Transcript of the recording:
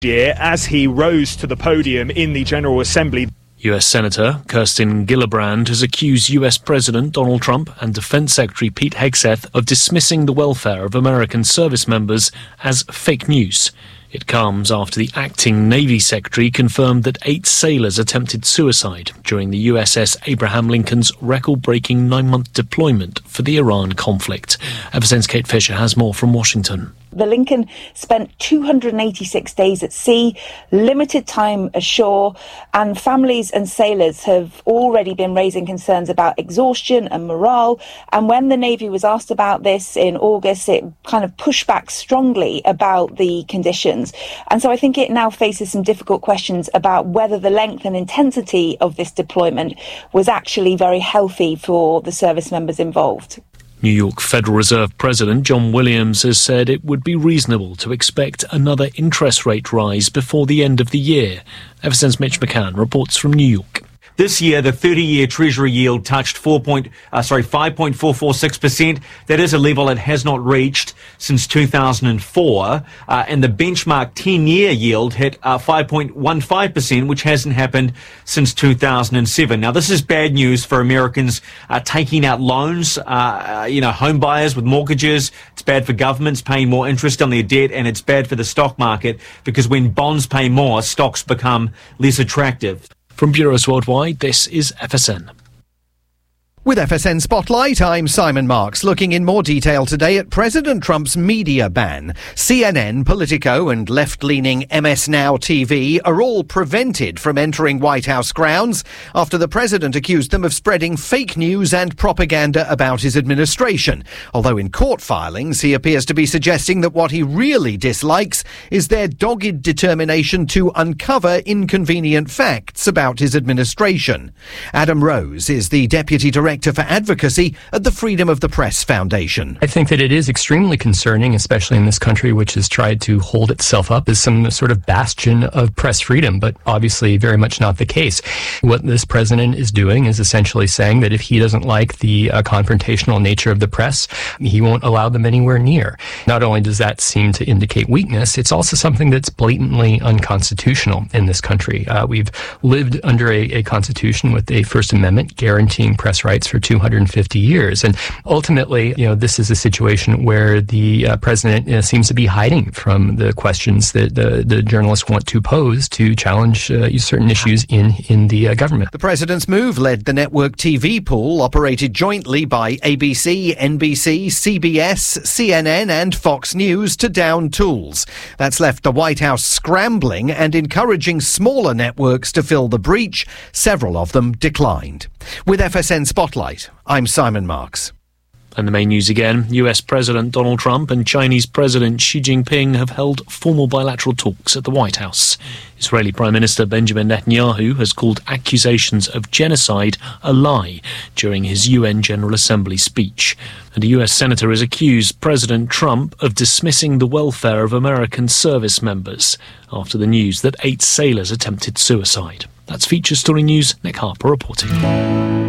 year as he rose to the podium in the General Assembly. US Senator Kirsten Gillibrand has accused US President Donald Trump and Defense Secretary Pete Hegseth of dismissing the welfare of American service members as fake news. It comes after the acting Navy Secretary confirmed that 8 sailors attempted suicide during the USS Abraham Lincoln's record-breaking 9-month deployment for the Iran conflict. FSN's Kate Fisher has more from Washington. The Lincoln spent 286 days at sea, limited time ashore, and families and sailors have already been raising concerns about exhaustion and morale. And when the Navy was asked about this in August, it kind of pushed back strongly about the conditions. And so I think it now faces some difficult questions about whether the length and intensity of this deployment was actually very healthy for the service members involved. New York Federal Reserve President John Williams has said it would be reasonable to expect another interest rate rise before the end of the year. FSN's Mitch McCann reports from New York. This year, the 30-year Treasury yield touched 5.446%. That is a level it has not reached since 2004. And the benchmark 10-year yield hit 5.15%, which hasn't happened since 2007. Now, this is bad news for Americans taking out loans, home buyers with mortgages. It's bad for governments paying more interest on their debt, and it's bad for the stock market because when bonds pay more, stocks become less attractive. From Bureaus Worldwide, this is FSN. With FSN Spotlight, I'm Simon Marks, looking in more detail today at President Trump's media ban. CNN, Politico and left-leaning MS Now TV are all prevented from entering White House grounds after the president accused them of spreading fake news and propaganda about his administration. Although in court filings, he appears to be suggesting that what he really dislikes is their dogged determination to uncover inconvenient facts about his administration. Adam Rose is the Deputy Director for Advocacy at the Freedom of the Press Foundation. I think that it is extremely concerning, especially in this country which has tried to hold itself up as some sort of bastion of press freedom, but obviously very much not the case. What this president is doing is essentially saying that if he doesn't like the confrontational nature of the press, he won't allow them anywhere near. Not only does that seem to indicate weakness, it's also something that's blatantly unconstitutional in this country. We've lived under a constitution with a First Amendment guaranteeing press rights for 250 years. And ultimately, this is a situation where the president seems to be hiding from the questions that the journalists want to pose to challenge certain issues in the government. The president's move led the network TV pool operated jointly by ABC, NBC, CBS, CNN and Fox News to down tools. That's left the White House scrambling and encouraging smaller networks to fill the breach. Several of them declined. With FSN Spotlight, I'm Simon Marks. And the main news again, US President Donald Trump and Chinese President Xi Jinping have held formal bilateral talks at the White House. Israeli Prime Minister Benjamin Netanyahu has called accusations of genocide a lie during his UN General Assembly speech. And a US senator has accused President Trump of dismissing the welfare of American service members after the news that 8 sailors attempted suicide. That's Feature Story News. Nick Harper reporting.